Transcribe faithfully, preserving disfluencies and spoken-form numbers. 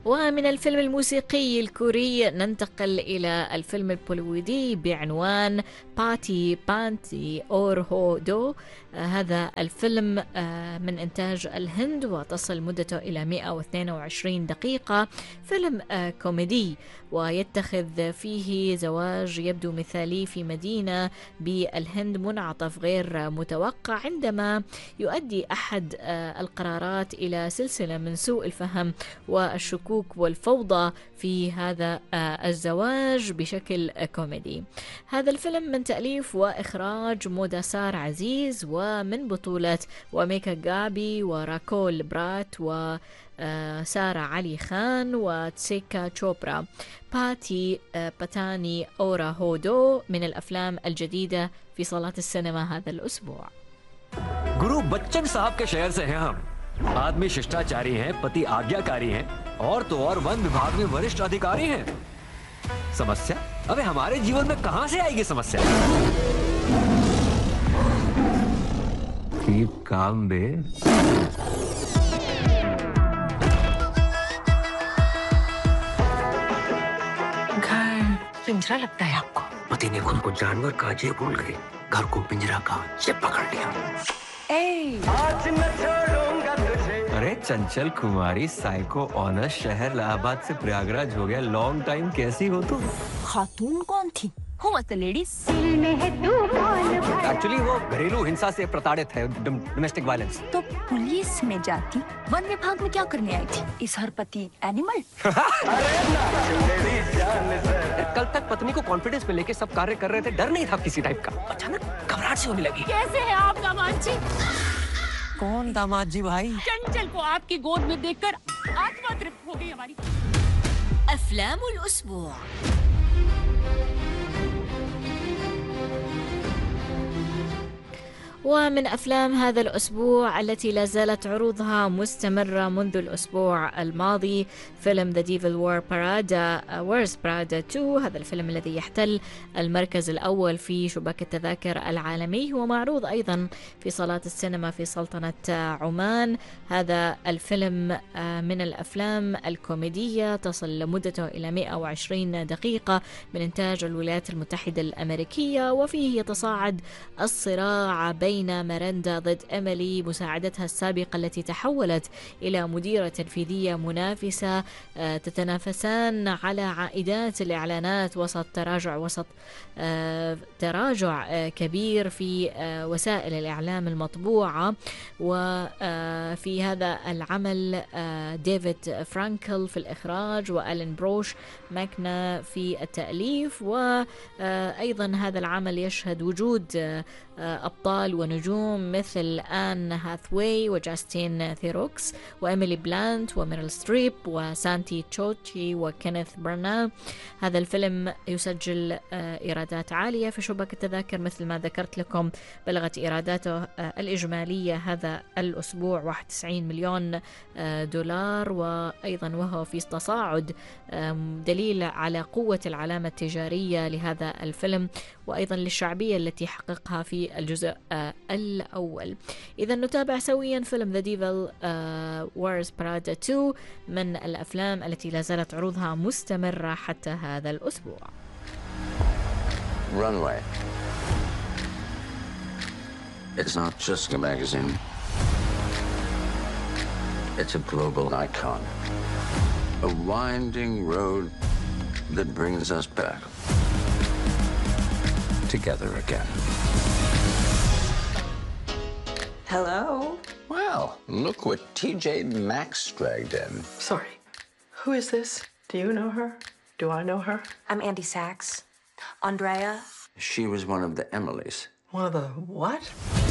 ومن الفيلم الموسيقي الكوري ننتقل إلى الفيلم البوليوودي بعنوان باتي بانتي أور هو دو. آه هذا الفيلم آه من إنتاج الهند وتصل مدته إلى مئة واثنين وعشرين دقيقة. فيلم آه كوميدي ويتخذ فيه زواج يبدو مثالي في مدينة بالهند، منعطف غير متوقع عندما يؤدي أحد آه القرارات إلى سلسلة من سوء الفهم والشكوك والفوضى في هذا الزواج بشكل كوميدي. هذا الفيلم من تأليف وإخراج موداسار عزيز، ومن بطولة وميكا غابي وراكول برات وسارة علي خان وتسيكا تشوبرا. باتي باتاني أورا هودو من الأفلام الجديدة في صالات السينما هذا الأسبوع. गुरु बच्चन साहब के शहर से हैं हम। आदमी शिष्टाचारी हैं, पति आज्ञाकारी हैं, और तो और वन विभाग में वरिष्ठ अधिकारी हैं। समस्या? अबे हमारे जीवन में कहां से आएगी समस्या? Keep calm, babe. घर पिंजरा लगता है आपको? पति ने खुद को जानवर कहा, ये भूल गए। घर को पिंजरा कहा, ये पकड़ लिया। आज न छोड़ूंगा तुझे। अरे चंचल कुमारी, साइको ऑनर, शहर इलाहाबाद से प्रयागराज हो गया। लॉन्ग टाइम कैसी हो तुम? खातून कौन थी? Who was the lady? Actually वो घरेलू हिंसा से प्रताड़ित है, डोमेस्टिक वायलेंस। तो पुलिस में जाती, वन विभाग में क्या करने आई थी? इस हरपति एनिमल? कल तक पत्नी को कॉन्फिडेंस में लेके सब कार्य कर रहे थे, डर नहीं था किसी टाइप का। अचानक घबराहट सी होने लगी। कैसे है आप दामाद जी? कौन दामाद जी भाई? चंचल को आपकी गोद में देखकर आत्मा तृप्त हो गई हमारी। أفلام الأسبوع. ومن أفلام هذا الأسبوع التي لا زالت عروضها مستمرة منذ الأسبوع الماضي فيلم The Devil Wears Prada Wears Prada تو. هذا الفيلم الذي يحتل المركز الأول في شباك التذاكر العالمي، هو معروض أيضا في صالات السينما في سلطنة عمان. هذا الفيلم من الأفلام الكوميدية، تصل مدته إلى مئة وعشرين دقيقة، من إنتاج الولايات المتحدة الأمريكية، وفيه يتصاعد الصراع بين بين ميرندا ضد إيميلي مساعدتها السابقة التي تحولت إلى مديرة تنفيذية منافسة. تتنافسان على عائدات الإعلانات وسط تراجع وسط تراجع كبير في وسائل الإعلام المطبوعة. وفي هذا العمل ديفيد فرانكل في الإخراج، وألين بروش ماكنا في التأليف. وأيضا هذا العمل يشهد وجود أبطال ونجوم مثل آن هاثواي وجاستين ثيروكس وإيميلي بلانت وميريل ستريب وسانتي تشوتشي وكينيث برنا. هذا الفيلم يسجل إيرادات عالية في شباك التذاكر، مثل ما ذكرت لكم بلغت إيراداته الإجمالية هذا الأسبوع واحد وتسعين مليون دولار، وأيضا وهو في تصاعد، دليل على قوة العلامة التجارية لهذا الفيلم وأيضا للشعبية التي حققها في الجزء الأول. إذا نتابع سويا فيلم The Devil Wears Prada تو من الأفلام التي لا زالت عروضها مستمرة حتى هذا الأسبوع. Runway. It's not just a magazine. It's a global icon. A winding road that brings us back together again. Hello? Well, look what T J Maxx dragged in. Sorry. Who is this? Do you know her? Do I know her? I'm Andy Sachs. Andrea. She was one of the Emilys. One of the what?